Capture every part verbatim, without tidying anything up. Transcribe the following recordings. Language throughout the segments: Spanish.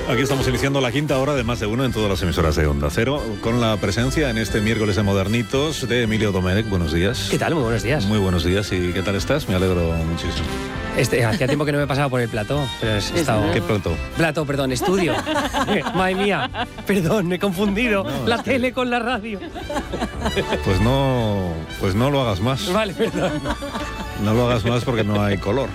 Aquí estamos iniciando la quinta hora de Más de Uno en todas las emisoras de Onda Cero, con la presencia en este miércoles de Modernitos de Emilio Domenech. Buenos días. ¿Qué tal? Muy buenos días. Muy buenos días. ¿Y qué tal estás? Me alegro muchísimo. Este, hacía tiempo que no me pasaba por el plató, pero he estado... ¿Qué plató? Plató, perdón, estudio. Madre mía, perdón, me he confundido. No, la tele que... con la radio. Pues no, pues no lo hagas más. Vale, perdón. No lo hagas más porque no hay color.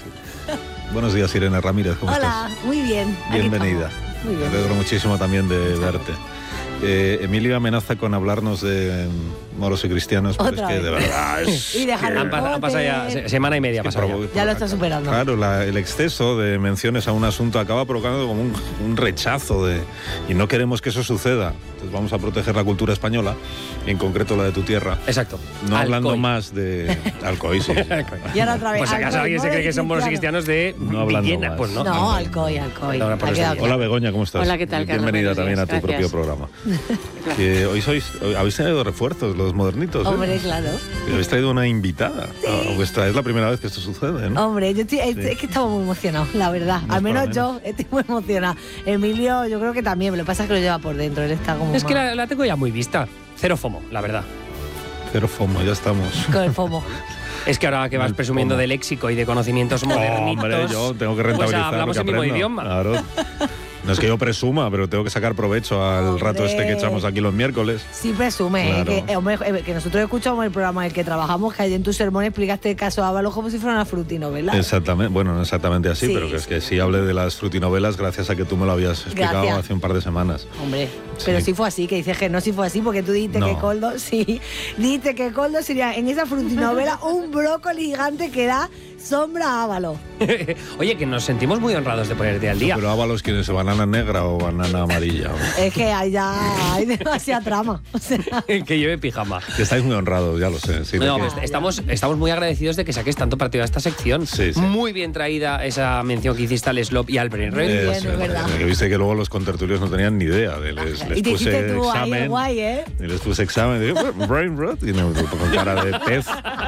Buenos días, Irene Ramírez, ¿cómo Hola, estás? muy bien. Bienvenida. Muy bien. Me alegro muchísimo también de verte. Eh, Emilio amenaza con hablarnos de moros y cristianos, pero Otra es que vez. de verdad es... Y de Harry Han pasado, han pasado ya se- semana y media. que pasado ya. provo- Ya lo está superando. Claro, la- el exceso de menciones a un asunto acaba provocando como un, un rechazo de, y no queremos que eso suceda. Entonces vamos a proteger la cultura española, en concreto la de tu tierra. Exacto. No hablando Alcoy. más de Alcoy, sí. Y ahora otra vez. Pues acaso Alcoy, alguien se moros cree que son moros y cristianos de No hablando Villena. más. Pues no. No, Alcoy, Alcoy. Ahora por Ha eso quedado digo. Hola claro. Begoña, ¿cómo estás? Hola, ¿qué tal, Carlos? Bienvenida Buenos también a días, tu gracias. propio programa. Que hoy sois, hoy habéis tenido refuerzos, los modernitos. ¿eh? Hombre, claro. Y habéis traído una invitada. Ah, vuestra- es la primera vez que esto sucede, ¿no? Hombre, yo estoy, es, es que estamos muy emocionados, la verdad. No, Al menos para yo estoy muy emocionada. Emilio, yo creo que también. Lo que pasa es que lo lleva por dentro. Él está como Es que más la, la tengo ya muy vista. Cero FOMO, la verdad. Pero FOMO, ya estamos. con el FOMO. Es que ahora que vas El presumiendo FOMO. de léxico y de conocimientos modernitos... Hombre, yo tengo que pues rentabilizar hablamos lo que el mismo aprendo. idioma. Claro. No es que yo presuma, pero tengo que sacar provecho al Hombre. rato este que echamos aquí los miércoles. Sí presume, Claro. ¿eh? que, eh, hombre, eh, que nosotros escuchamos el programa en el que trabajamos, que ahí en tu sermón explicaste el caso Ábalos como si fuera una frutinovela. Exactamente, bueno, no exactamente así, Sí. pero que es que sí hablé de las frutinovelas gracias a que tú me lo habías explicado Gracias. hace un par de semanas. Hombre, pero Sí. sí fue así, que dices que no, sí fue así, porque tú dijiste No. que Coldo, sí, dijiste que Coldo sería en esa frutinovela un brócoli gigante que da sombra a Ávalo. Oye, que nos sentimos muy honrados de ponerte al día. Pero Ábalos, ¿quién es? ¿Banana negra o banana amarilla? Es que hay ya hay demasiada trama. O sea, Que lleve pijama. Que estáis muy honrados, ya lo sé. Sí, de No, que- est- estamos, estamos muy agradecidos de que saques tanto partido a esta sección. Sí, sí. Muy bien traída esa mención que hiciste al Slop y al Brain Rain. bien, Eso, es verdad. que viste que luego los contertulios no tenían ni idea. De les, les y te puse hiciste tú ahí examen. el guay, ¿eh? Y les puse examen y digo, "Bueno, brain rot", y me con cara de pez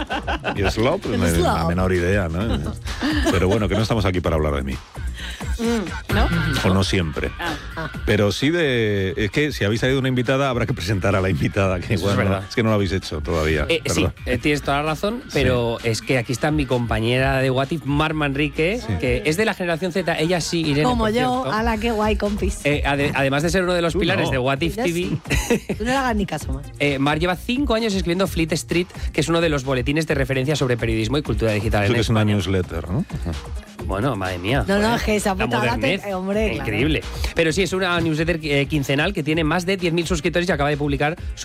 y slop, pues, no hay Slop. la menor idea, ¿no? Pero bueno, que no estamos aquí para hablar de mí, ¿No? o no siempre. Ah. Pero sí de... Es que si habéis traído una invitada, habrá que presentar a la invitada, que Eso es igual no- verdad. es que no lo habéis hecho todavía. Eh, sí, perdón. eh, tienes toda la razón, pero es que aquí está mi compañera de What If, Mar Manrique, que es de la generación Z, ella sí, Irene. Como por yo, cierto. ala, qué guay, compis. Eh, ade- además de ser uno de los Tú pilares no. de What If Yo T V, sí. Tú no le hagas ni caso más. eh, Mar lleva cinco años escribiendo Fleet Street, que es uno de los boletines de referencia sobre periodismo y cultura digital Eso en que es una España. newsletter, ¿no? Bueno, madre mía. No, no, joder, es que esa la putada te- modernez, eh, hombre, claro. increíble. Pero sí, es una newsletter eh, quincenal que tiene más de diez mil suscriptores y acaba de publicar su